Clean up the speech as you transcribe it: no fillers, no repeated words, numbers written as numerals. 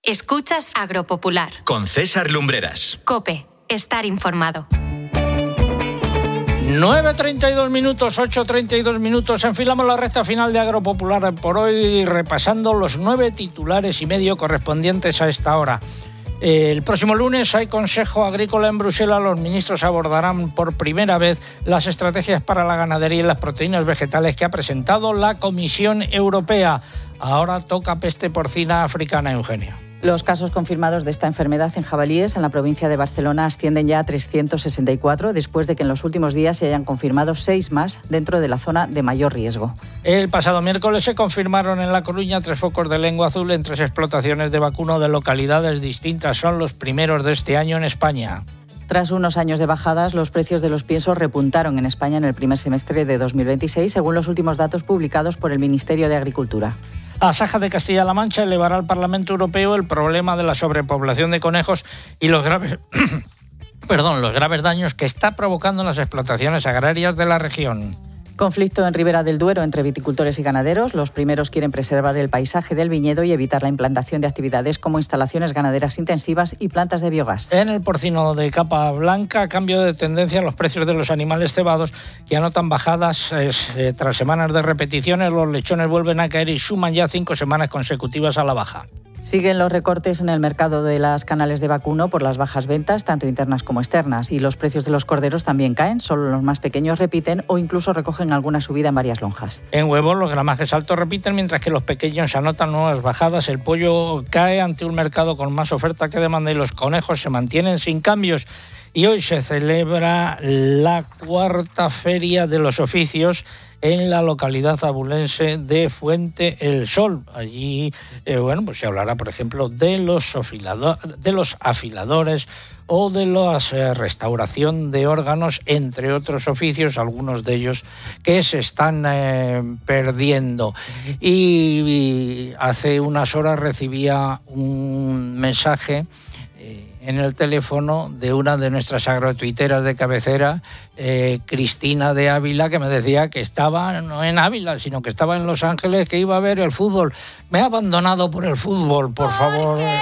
Escuchas Agropopular. Con César Lumbreras. COPE. Estar informado. 9:32 minutos, 8:32 minutos. Enfilamos la recta final de Agropopular por hoy, repasando los 9 titulares y medio correspondientes a esta hora. El próximo lunes hay Consejo Agrícola en Bruselas. Los ministros abordarán por primera vez las estrategias para la ganadería y las proteínas vegetales que ha presentado la Comisión Europea. Ahora toca peste porcina africana, Eugenio. Los casos confirmados de esta enfermedad en jabalíes en la provincia de Barcelona ascienden ya a 364, después de que en los últimos días se hayan confirmado 6 más dentro de la zona de mayor riesgo. El pasado miércoles se confirmaron en La Coruña 3 focos de lengua azul en 3 explotaciones de vacuno de localidades distintas. Son los primeros de este año en España. Tras unos años de bajadas, los precios de los piensos repuntaron en España en el primer semestre de 2026, según los últimos datos publicados por el Ministerio de Agricultura. Asaja de Castilla-La Mancha elevará al Parlamento Europeo el problema de la sobrepoblación de conejos y los graves daños que está provocando en las explotaciones agrarias de la región. Conflicto en Ribera del Duero entre viticultores y ganaderos. Los primeros quieren preservar el paisaje del viñedo y evitar la implantación de actividades como instalaciones ganaderas intensivas y plantas de biogás. En el porcino de capa blanca, cambio de tendencia en los precios de los animales cebados, que anotan bajadas tras semanas de repeticiones. Los lechones vuelven a caer y suman ya 5 semanas consecutivas a la baja. Siguen los recortes en el mercado de las canales de vacuno por las bajas ventas, tanto internas como externas, y los precios de los corderos también caen. Solo los más pequeños repiten o incluso recogen alguna subida en varias lonjas. En huevos los gramajes altos repiten, mientras que los pequeños anotan nuevas bajadas. El pollo cae ante un mercado con más oferta que demanda y los conejos se mantienen sin cambios. Y hoy se celebra la 4ª Feria de los Oficios en la localidad abulense de Fuente el Sol. Allí, pues se hablará, por ejemplo, de los afiladores o de la restauración de órganos, entre otros oficios, algunos de ellos que se están perdiendo. Y hace unas horas recibía un mensaje en el teléfono de una de nuestras agrotuiteras de cabecera, Cristina de Ávila, que me decía que estaba no en Ávila, sino que estaba en Los Ángeles, que iba a ver el fútbol. Me ha abandonado por el fútbol, por favor.